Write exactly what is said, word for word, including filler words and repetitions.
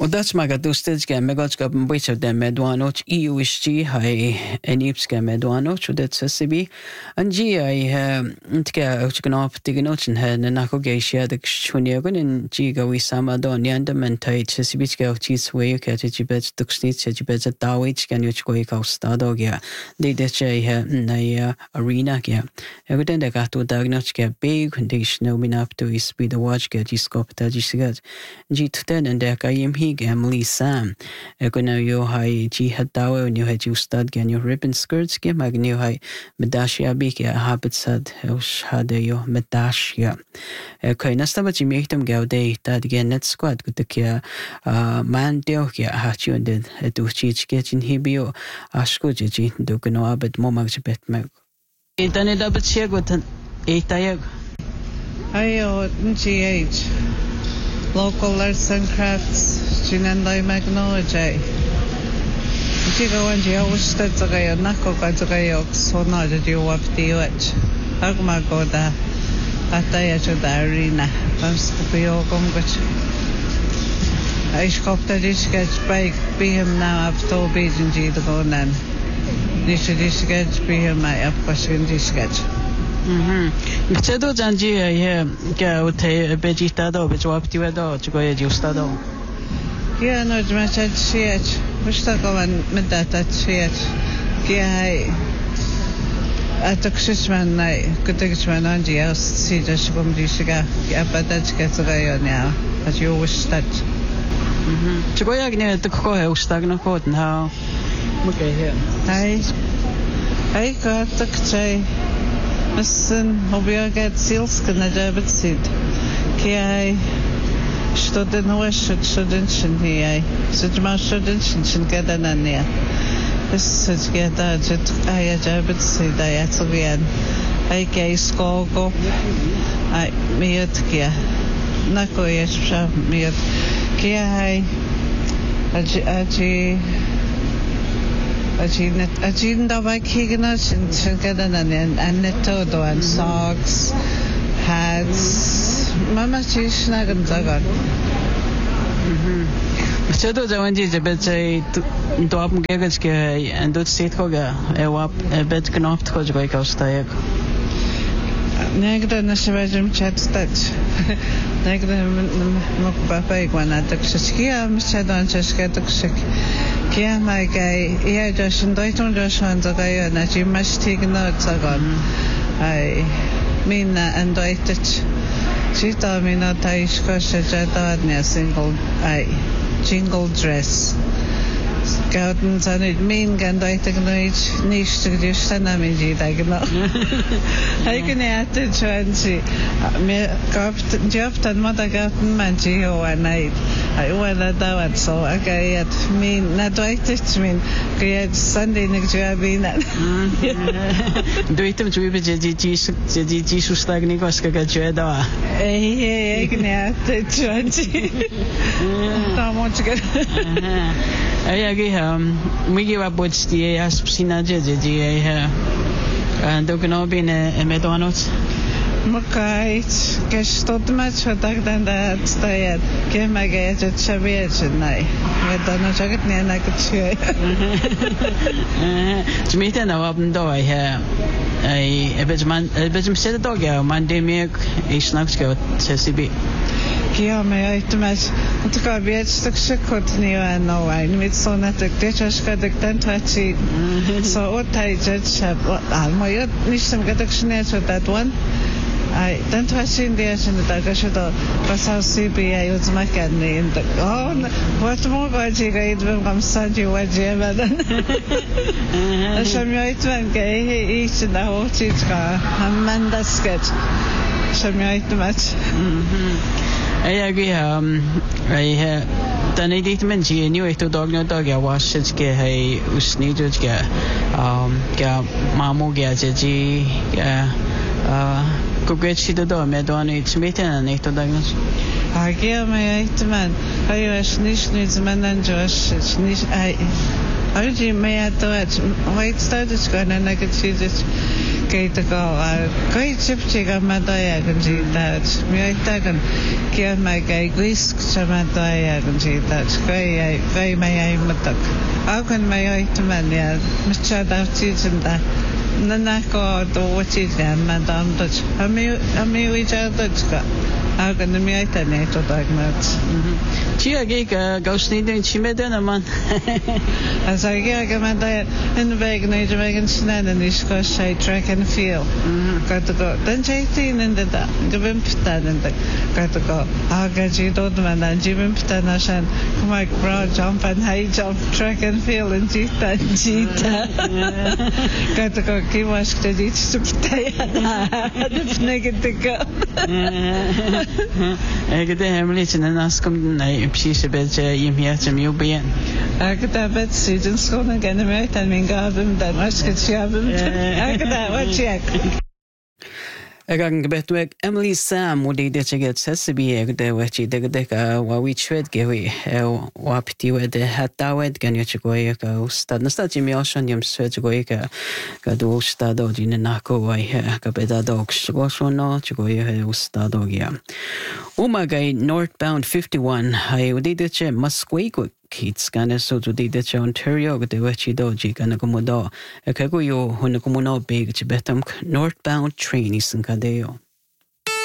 Udatsmaga dustetske megatskap mbitsa de medwanoch I U S G hai enipske medwanoch udat sibi anji ai ntke uchgnop tignochen he nako geisha de chunyagun in jiga wi samadon yanda mentai chesibitske uchis way ka chibet duksnit chibet dawich kan yuchkoi ka stado gya de de che he na arena gya eguden de gato dagnochke big condition no minap to is be the watch get jiskop ta jisigat jitten and de kayim hi Emily Sam. Eguna yo hai ji hadawe and you had you stud gan your ribbon skirts ge magnu hai medashia bike habit sad us hade yo medashia. Okay, nasta ba ji mehtem gaude tad gen net squad gut ke man deo ke hachu and du chich ke jin hibio ashko ji du gno abet momag jibet meg. Itane da bet che gut etayeg. Ayo G H Local Arts and Crafts Chinandai Magnoja. Chigo and Josta Zagayo Nako Gazayo Sona that you walk the watch. Agmagoda Ataya to the arena. Panscopio Gongach. I scopped a dish sketch bike, be him now up to Beijing G the Gonan. This dish sketch be him my up question dish sketch. Mhm. Gcedo janji ye ke ute bejitado bejwaptiwedo chgoye justado. Yeah, no, it's much at church. We're stuck on midnight at church. Yeah, I took six man night. Good things man on the house. See the shugum dishiga. Yeah, but that's gets away now. As you wish that. Mhm. Chgoye gne to ko he ustagno ko now. Okay here. I I got the chay. Listen, hobi get seals kana jabet sid. Ki Student West Student here. Such my students should get an ania. This is get a jet. I jabet sid. I again. I gay school go. I meet kia. Nako yesha meet kia. I aji aji. Ajin ajin da by Kiganas and get an ania and netto and socks, hats. Mama cheese nagan zagan. Mhm. Chado jawanji jebet say to ap gegas ke and dot state ko ga e wap e bet knoft ko jgoy ka ustayek. Negda na shvajum chat touch. Negda mok papa igwana tak shkia mchadon chashka tak shik. Kia my guy yeah just ndoiton just han zagay na ji mas tigna zagan. I mean and doitet Chita mina taishka shajata single I jingle dress. Gardens and it mean and I think no each niche to do stanamiji diagonal. I can add to twenty. Me gapt job and mother garden manjio and I I wanna do it so I get mean not do it mean create Sunday next jabina. Do it to be Jesus Stagnikos Kagacheda. Eh, I can add to twenty. How much get I agree. Um, we give up what's the Aspina Jedi here. And there can all be a McDonald's. Mokait, cash tot much for that than that. Stay at Game I get at Chaviet and I. McDonald's, I get near like a chair. Smith and I open door here. I bet man, I bet him said the dog, Monday milk, a snacks go, says he be. Kia me ai mas utka viet stuk shikot ni no ai mit so na tek techashka dek tan tachi so otai judge al moyot nishtam gatak shne so that one ai tan tachi india shin da gashoto pasau C B I uzmakan ni in the oh what mo ga ji ga idbem gamsaji waje badan ashamyo itman ke ich da hochika hamanda sketch ashamyo itmat mhm I agree. Um, I uh, done it it means you knew it to dog no dog. I was it get hey usni just get um get mamu get ji get uh go get she the dog me don't it meet and it to diagnose. I give me it man. I was nish nish man and Josh nish I I just me at that white started going and I could see this keita ko a kai chipchi ga madaya kan jita mi aita kan kia mai kai guisk chamadaya kan jita kai kai mai ai matak au kan mai aita man ya mcha da chijinda nana ko do wachi ga madam to ami ami wicha to ka au kan mi aita ne to dagmat Chia ga gausnidin chimedena man as I get madaya in the bag na Jamaican snan and is go say track and field got to go then eighteen in the givim ptan and got to go aga ji do man and givim ptan asan come like bro jump and high jump track and field and jita jita got to go ki was to dit to ptaya the negative go Ega de hemlich in askom na psische bedje im hier zum jubien Aga da bet season school again met and min gabim da maske chabim aga da wat check Ega gebetwek Emily Sam udi de cheget sesibi ega de wachi de de ka wa wi chwed gewi wa pti wed hatta wed gan yo chgoy ka ustad nasta jimi oshan yam swed chgoy ka ka do ustad o din na ko wa ka beda dog chgo shono chgoy he ustad o gya Umagai northbound fifty-one hai udi de che Musqueam Kids gana so to di de Ontario de wachi doji gana komodo e kago yo hono komono big betam northbound train isin kadeo